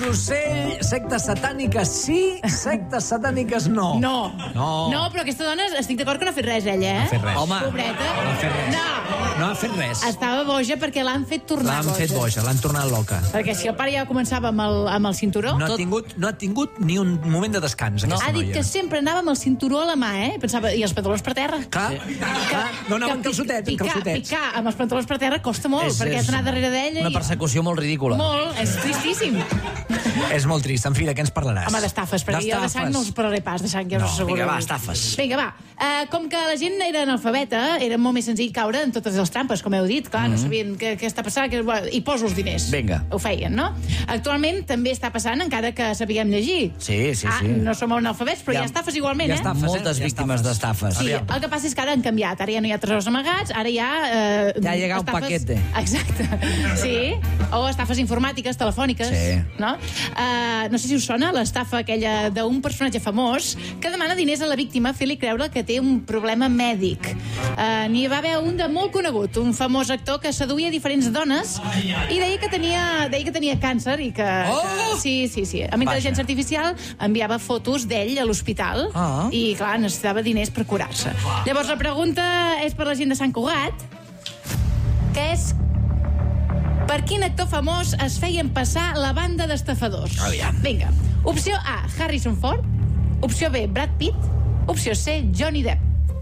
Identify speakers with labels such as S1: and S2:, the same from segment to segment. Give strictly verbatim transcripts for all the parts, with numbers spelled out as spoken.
S1: Rossell, sectes satàniques sí, sectes satàniques no.
S2: No.
S1: No.
S2: No, però aquesta dona, estic d'acord que no ha fet res, ella, eh?
S1: No ha fet res.
S3: Home.
S2: Pobreta.
S1: No ha fet res.
S2: No.
S1: No ha fet res.
S2: Estava boja perquè l'han fet tornar
S1: L'han
S2: boja.
S1: fet boja, l'han tornat loca.
S2: Perquè si el pare ja començava amb el, amb el cinturó...
S1: No ha, tingut, no ha tingut ni un moment de descans, aquesta
S2: Ha dit
S1: noia.
S2: que sempre anava amb el cinturó a la mà, eh? Pensava, i els pantalons per terra?
S1: Clar, clar, no anaven
S2: Que
S1: calçotets,
S2: picar,
S1: calçotets.
S2: Picar amb els pantalons per terra costa molt,
S3: És-
S2: perquè
S3: és
S2: has d'anar darrere d'ella
S3: Una
S2: i...
S3: persecució molt ridícula.
S2: Molt, és tristíssim.
S1: És molt trist. En fi, de què ens parlaràs?
S2: Home, d'estafes, perquè jo de sang no us parlaré pas, de sang ja
S1: No,
S2: us asseguro.
S3: vinga, va, estafes.
S2: Vinga, va. Uh, com que la gent era analfabeta, era molt més senzill caure en totes les trampes, com heu dit. Clar, mm -hmm. no sabien què, què està passant, que, bueno, i poso els diners.
S3: Vinga.
S2: Ho feien, no? Actualment també està passant, encara que sapiguem llegir.
S3: Sí, sí,
S2: ah,
S3: sí.
S2: No som analfabets, però hi ha estafes igualment,
S1: hi ha
S2: eh?
S1: estafes.
S3: Moltes
S1: eh?
S3: víctimes d'estafes.
S2: Sí, el que passa és que ara han canviat. Ara ja no hi ha tresors amagats, ara hi ha... Eh,
S3: Ja llega un paquete.
S2: Exacte. Sí. O estafes informàtiques, telefòniques.
S3: Sí.
S2: No? Uh, no sé si us sona l'estafa aquella d'un personatge famós que demana diners a la víctima fent-li creure que té un problema mèdic. Uh, N'hi va haver un de molt conegut, un famós actor que seduïa diferents dones i deia que tenia, deia que tenia càncer i que...
S3: Oh!
S2: que sí, sí, sí. Amb intel·ligència artificial enviava fotos d'ell a l'hospital
S3: Ah.
S2: i, clar, necessitava diners per curar-se. Llavors, la pregunta és per la gent de Sant Cugat, que és per quin actor famós es feien passar la banda d'estafadors?
S3: Aviam.
S2: Vinga. Opció A, Harrison Ford. Opció B, Brad Pitt. Opció C, Johnny Depp.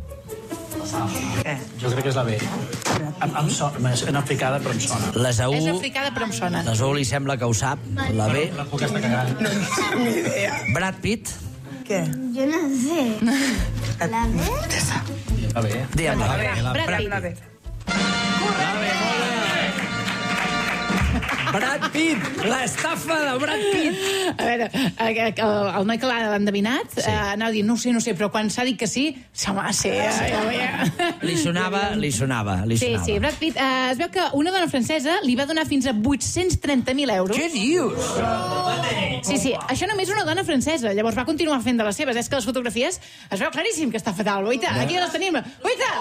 S4: Jo crec que és la B. Em, em sona, és inaplicada, però em sona.
S3: L'Esaú...
S2: És africada, però em sona.
S3: L'Esaú li sembla que ho sap. La B.
S4: La puc estar cagant.
S3: Brad Pitt.
S5: ¿Qué? Yo no sé. ¿La ves?
S4: La B.
S3: Digue'm-la.
S2: Brad Pitt.
S1: Brad Pitt! L'estafa de Brad Pitt!
S2: A veure, el, el noi que l'ha endevinat sí. uh, anava a dir, no ho sé, no ho sé, però quan s'ha dit que sí, home, sí, ja, ja, ja.
S3: Li sonava, li sonava, li
S2: Sí,
S3: sonava.
S2: sí, Brad Pitt. Uh, es veu que una dona francesa li va donar fins a vuit-cents trenta mil euros.
S3: Què dius?
S2: Sí, sí, això només una dona francesa. Llavors va continuar fent de les seves. És que les fotografies es veu claríssim que està fatal. Oita, aquí les tenim. Oita!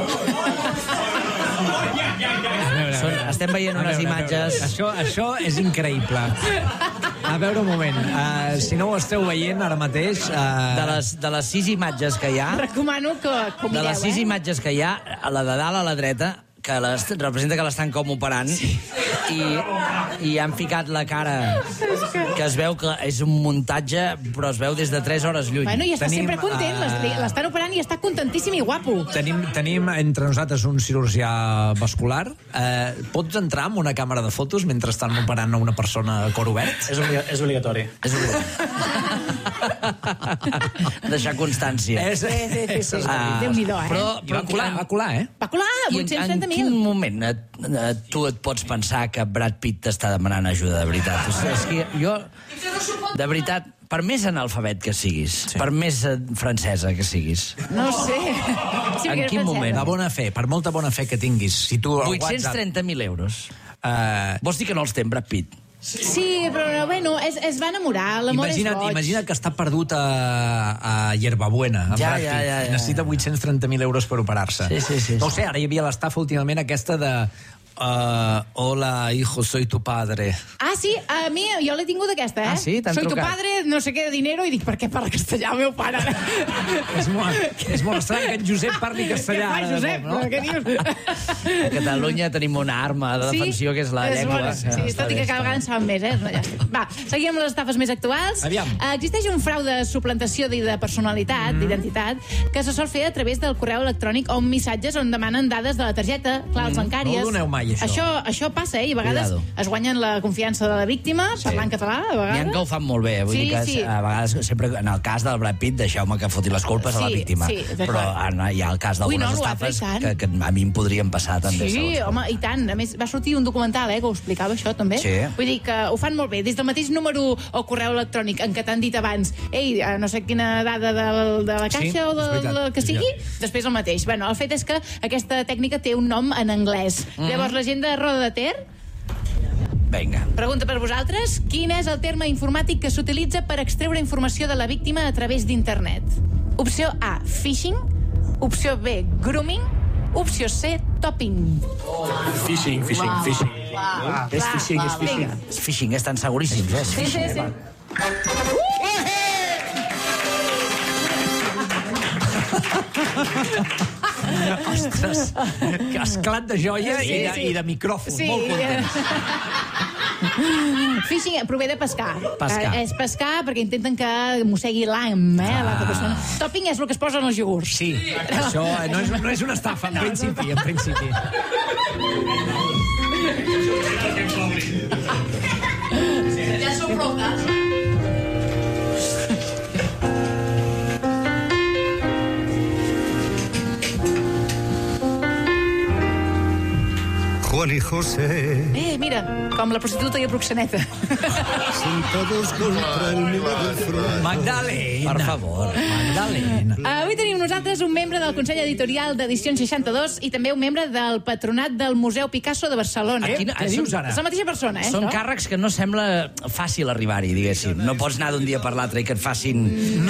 S3: Són, estem veient
S1: A
S3: unes
S1: veure, a
S3: imatges...
S1: veure, Això, això és increïble. A veure, un moment. Uh, si no ho esteu veient ara mateix... Uh...
S3: De les, de les sis imatges que hi ha,
S2: Recomano que, que ho
S3: de
S2: mireu,
S3: les sis
S2: eh?
S3: imatges que hi ha, a la de dalt a la dreta, que les, representa que l'estan com operant, sí. i, i han ficat la cara, que es veu que és un muntatge, però es veu des de tres hores lluny.
S2: Bueno, i està
S1: Tenim,
S2: sempre content.
S1: eh,
S2: L'estan operant i està contentíssim i guapo.
S1: Tenim, tenim entre nosaltres un cirurgià vascular. Eh, pots entrar amb una càmera de fotos mentre estan operant a una persona a cor obert?
S4: És, obli és obligatori.
S3: És obligat. Deixar constància.
S1: És,
S2: Sí, sí, sí, sí.
S3: Ah,
S2: Déu-n'hi-do, eh?
S3: Però,
S1: I va colar, va colar, eh?
S2: Va colar,
S3: I en,
S2: vuit-cents
S3: en
S2: trenta
S3: quin
S2: mil.
S3: moment et, et, tu et pots pensar que Brad Pitt t'està demanant ajuda, de veritat? O sigui, és que jo, de veritat, per més analfabet que siguis, sí. per més eh, francesa que siguis,
S2: No ho sé. Sí,
S3: En quin moment?
S1: De bona fe, per molta bona fe que tinguis. Si tu al
S3: vuit-cents
S1: WhatsApp...
S3: trenta mil euros.
S1: Eh,
S3: Vols dir que no els té en Brad Pitt?
S2: Sí, però bueno, es, es va enamorar, l'amor és
S1: imagina't,
S2: boig.
S1: imagina't que està perdut a, a Hierbabuena, a
S3: Ja,
S1: Brad
S3: ja,
S1: Pitt.
S3: ja, ja.
S1: Necessita vuit-cents trenta mil euros per operar-se.
S3: Sí, sí, sí,
S1: no ho
S3: sí.
S1: sé, ara hi havia l'estafa últimament aquesta de... Uh, hola, hijo, soy tu padre.
S2: Ah, sí, a mi, jo l'he tingut aquesta, eh?
S3: Ah, sí? T'han
S2: Soy tu
S3: trucat?
S2: padre, no sé què de dinero, i dic, per què parla castellà el meu pare?
S1: és, molt, és molt estrany que en Josep parli castellà.
S2: Què fa,
S1: ara de
S2: Josep?
S1: cop, no?
S2: Què dius?
S3: A Catalunya tenim una arma de defensió, que és la
S2: és
S3: llengua.
S2: bona. Sí, tot i que cada vegada en saben més, eh? No, ja està. Va, seguim amb les estafes més actuals.
S1: Aviam.
S2: Uh, existeix un frau de suplantació i de personalitat, mm. d'identitat, que se sol fer a través del correu electrònic o missatges on demanen dades de la targeta, claus mm. bancàries.
S1: No ho doneu mai, això.
S2: Això, això passa, eh? I a vegades
S3: Cuidado.
S2: es guanyen la confiança de la víctima, parlant català, a
S3: N'hi ha
S2: vegades.
S3: que ho fan molt bé, vull
S2: Sí,
S3: dir que
S2: sí.
S3: a vegades, sempre en el cas del Brad Pitt, deixeu-me que foti les culpes a la
S2: Sí,
S3: víctima.
S2: sí, d'acord.
S3: Però ara hi ha el cas
S2: Ui,
S3: d'algunes
S2: no, l'altre,
S3: estafes
S2: i tant.
S3: que, que a mi em podrien passar també.
S2: Sí,
S3: segons com.
S2: home, i tant. A més, va sortir un documental, eh, que ho explicava això, també.
S3: Sí.
S2: Vull dir que ho fan molt bé. Des del mateix número o correu electrònic en què t'han dit abans, ei, eh, no sé quina dada de, de la caixa
S1: Sí,
S2: o de,
S1: és veritat,
S2: del que
S1: és
S2: sigui,
S1: veritat.
S2: després el mateix. Bueno, el fet és que aquesta tècnica té un nom en anglès. Mm. Llavors, la gent de Roda de Ter
S3: Vinga.
S2: pregunta per vosaltres, quin és el terme informàtic que s'utilitza per extreure informació de la víctima a través d'internet? Opció A, phishing. Opció B, grooming. Opció C, topping.
S4: Phishing, phishing, phishing.
S2: Clar,
S4: És phishing, és phishing.
S2: Vinga.
S3: És phishing, estan seguríssims, eh? És
S2: Sí, sí,
S3: phishing.
S2: sí.
S1: Ostres, que esclat de joia
S2: Sí,
S1: i, de,
S2: sí.
S1: i de micròfon.
S2: Sí.
S1: Molt content.
S2: Fishing prové de pescar.
S1: Pescar.
S2: Eh, és pescar perquè intenten que mossegui l'am, eh, l'altra persona. Topping és el que es posa en els iogurts.
S1: Sí, això no és, no és una estafa, en principi, en principi.
S2: Ja som prou tard.
S6: Juan y José,
S2: Eh, mira, com la prostituta i el proxeneta.
S6: sentados contra el muro del front.
S1: Magdalena.
S3: Per favor.
S1: Magdalena.
S2: Avui tenim nosaltres un membre del Consell Editorial d'Edicions seixanta-dos i també un membre del Patronat del Museu Picasso de Barcelona.
S1: Eh,
S3: Quina-
S1: què dius ara?
S2: És la mateixa persona, eh?
S3: Són
S2: això?
S3: càrrecs que no sembla fàcil arribar-hi, diguéssim. No pots anar d'un dia per l'altre i que et facin